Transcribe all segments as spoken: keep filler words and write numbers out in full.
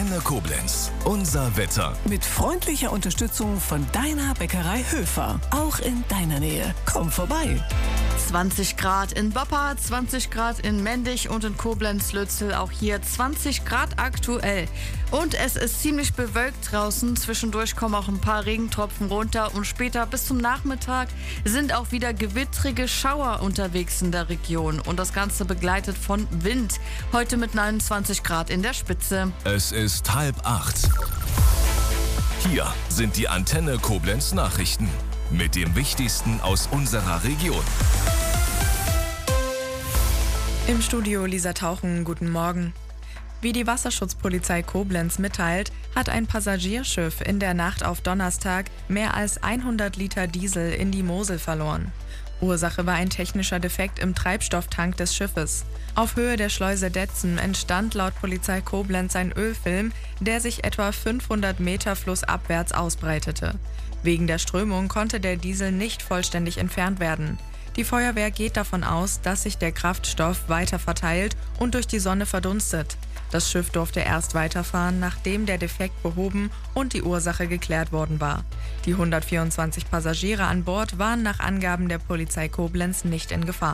Antenne Koblenz. Unser Wetter. Mit freundlicher Unterstützung von deiner Bäckerei Höfer. Auch in deiner Nähe. Komm vorbei. zwanzig Grad in Boppa, zwanzig Grad in Mendig und in Koblenz-Lützel. Auch hier zwanzig Grad aktuell. Und es ist ziemlich bewölkt draußen. Zwischendurch kommen auch ein paar Regentropfen runter. Und später bis zum Nachmittag sind auch wieder gewittrige Schauer unterwegs in der Region. Und das Ganze begleitet von Wind. Heute mit neunundzwanzig Grad in der Spitze. Es ist halb acht. Hier sind die Antenne Koblenz Nachrichten. Mit dem Wichtigsten aus unserer Region. Im Studio Lisa Tauchen, guten Morgen. Wie die Wasserschutzpolizei Koblenz mitteilt, hat ein Passagierschiff in der Nacht auf Donnerstag mehr als hundert Liter Diesel in die Mosel verloren. Ursache war ein technischer Defekt im Treibstofftank des Schiffes. Auf Höhe der Schleuse Detzen entstand laut Polizei Koblenz ein Ölfilm, der sich etwa fünfhundert Meter flussabwärts ausbreitete. Wegen der Strömung konnte der Diesel nicht vollständig entfernt werden. Die Feuerwehr geht davon aus, dass sich der Kraftstoff weiter verteilt und durch die Sonne verdunstet. Das Schiff durfte erst weiterfahren, nachdem der Defekt behoben und die Ursache geklärt worden war. Die hundertvierundzwanzig Passagiere an Bord waren nach Angaben der Polizei Koblenz nicht in Gefahr.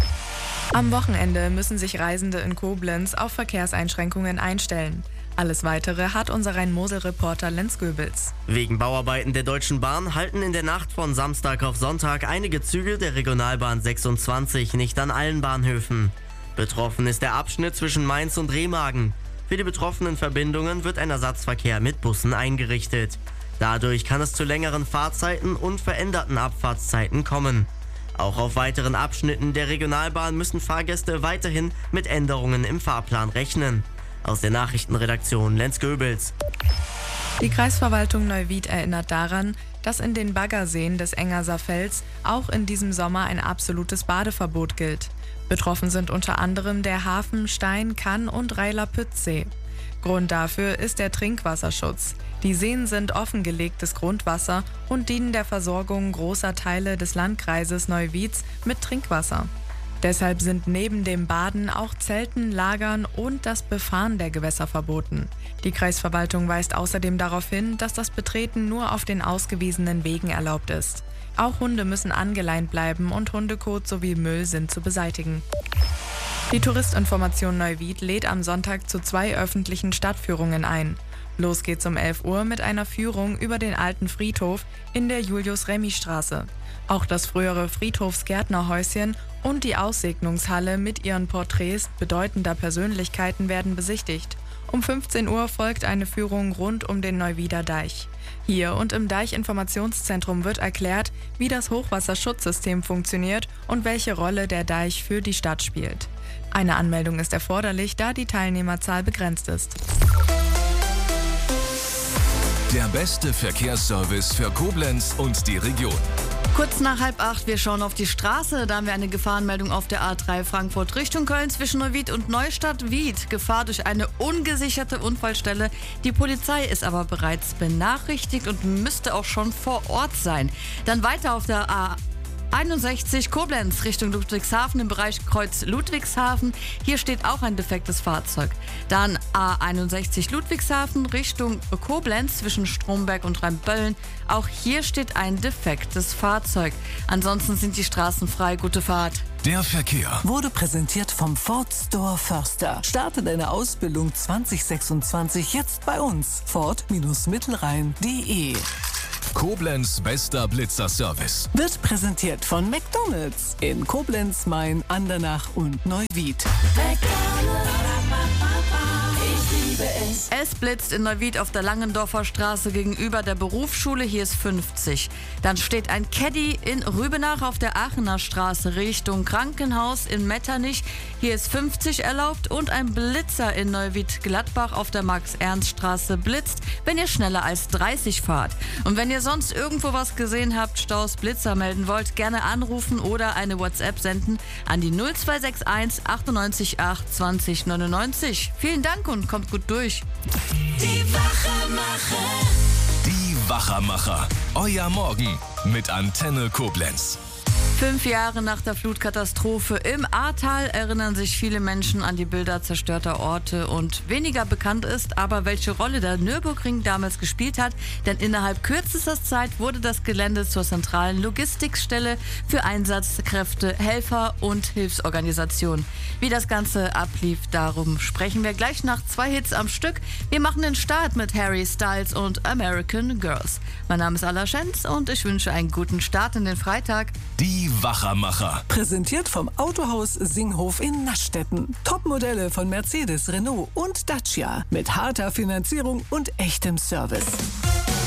Am Wochenende müssen sich Reisende in Koblenz auf Verkehrseinschränkungen einstellen. Alles Weitere hat unser Rhein-Mosel-Reporter Lenz Goebels. Wegen Bauarbeiten der Deutschen Bahn halten in der Nacht von Samstag auf Sonntag einige Züge der Regionalbahn sechsundzwanzig nicht an allen Bahnhöfen. Betroffen ist der Abschnitt zwischen Mainz und Remagen. Für die betroffenen Verbindungen wird ein Ersatzverkehr mit Bussen eingerichtet. Dadurch kann es zu längeren Fahrzeiten und veränderten Abfahrtszeiten kommen. Auch auf weiteren Abschnitten der Regionalbahn müssen Fahrgäste weiterhin mit Änderungen im Fahrplan rechnen. Aus der Nachrichtenredaktion Lenz Goebels. Die Kreisverwaltung Neuwied erinnert daran, dass in den Baggerseen des Engerser Felds auch in diesem Sommer ein absolutes Badeverbot gilt. Betroffen sind unter anderem der Hafen, Stein, Kann und Reiler-Pützsee. Grund dafür ist der Trinkwasserschutz. Die Seen sind offengelegtes Grundwasser und dienen der Versorgung großer Teile des Landkreises Neuwieds mit Trinkwasser. Deshalb sind neben dem Baden auch Zelten, Lagern und das Befahren der Gewässer verboten. Die Kreisverwaltung weist außerdem darauf hin, dass das Betreten nur auf den ausgewiesenen Wegen erlaubt ist. Auch Hunde müssen angeleint bleiben und Hundekot sowie Müll sind zu beseitigen. Die Touristinformation Neuwied lädt am Sonntag zu zwei öffentlichen Stadtführungen ein. Los geht's um elf Uhr mit einer Führung über den alten Friedhof in der Julius-Remy-Straße. Auch das frühere Friedhofsgärtnerhäuschen und die Aussegnungshalle mit ihren Porträts bedeutender Persönlichkeiten werden besichtigt. Um fünfzehn Uhr folgt eine Führung rund um den Neuwieder Deich. Hier und im Deichinformationszentrum wird erklärt, wie das Hochwasserschutzsystem funktioniert und welche Rolle der Deich für die Stadt spielt. Eine Anmeldung ist erforderlich, da die Teilnehmerzahl begrenzt ist. Der beste Verkehrsservice für Koblenz und die Region. Kurz nach halb acht, wir schauen auf die Straße. Da haben wir eine Gefahrenmeldung auf der A drei Frankfurt Richtung Köln zwischen Neuwied und Neustadt-Wied. Gefahr durch eine ungesicherte Unfallstelle. Die Polizei ist aber bereits benachrichtigt und müsste auch schon vor Ort sein. Dann weiter auf der A einundsechzig Koblenz Richtung Ludwigshafen im Bereich Kreuz Ludwigshafen. Hier steht auch ein defektes Fahrzeug. Dann A einundsechzig Ludwigshafen Richtung Koblenz zwischen Stromberg und Rheinböllen. Auch hier steht ein defektes Fahrzeug. Ansonsten sind die Straßen frei. Gute Fahrt. Der Verkehr Wurde präsentiert vom Ford Store Förster. Starte deine Ausbildung zwanzig sechsundzwanzig jetzt bei uns. Ford Mittelrhein punkt de. Koblenz bester Blitzerservice. Wird präsentiert von McDonald's in Koblenz, Main, Andernach und Neuwied. Es blitzt in Neuwied auf der Langendorfer Straße gegenüber der Berufsschule. Hier ist fünfzig. Dann steht ein Caddy in Rübenach auf der Aachener Straße Richtung Krankenhaus in Metternich. Hier ist fünfzig erlaubt und ein Blitzer in Neuwied-Gladbach auf der Max-Ernst-Straße blitzt, wenn ihr schneller als dreißig fahrt. Und wenn ihr sonst irgendwo was gesehen habt, Staus, Blitzer melden wollt, gerne anrufen oder eine WhatsApp senden an die null zwei sechs eins achtundneunzig acht zwanzig neunundneunzig. Vielen Dank und kommt gut durch. Die Wachermacher. Die Wachermacher. Euer Morgen mit Antenne Koblenz. Fünf Jahre nach der Flutkatastrophe im Ahrtal erinnern sich viele Menschen an die Bilder zerstörter Orte und weniger bekannt ist aber, welche Rolle der Nürburgring damals gespielt hat, denn innerhalb kürzester Zeit wurde das Gelände zur zentralen Logistikstelle für Einsatzkräfte, Helfer und Hilfsorganisationen. Wie das Ganze ablief, darum sprechen wir gleich nach zwei Hits am Stück. Wir machen den Start mit Harry Styles und American Girls. Mein Name ist Alla Schenz und ich wünsche einen guten Start in den Freitag. Die Wachermacher. Präsentiert vom Autohaus Singhof in Naschstetten. Topmodelle von Mercedes, Renault und Dacia mit harter Finanzierung und echtem Service.